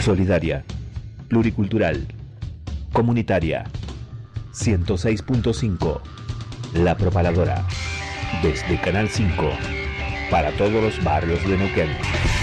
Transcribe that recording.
Solidaria, pluricultural, comunitaria. 106.5, La Propaladora. Desde Canal 5, para todos los barrios de Neuquén.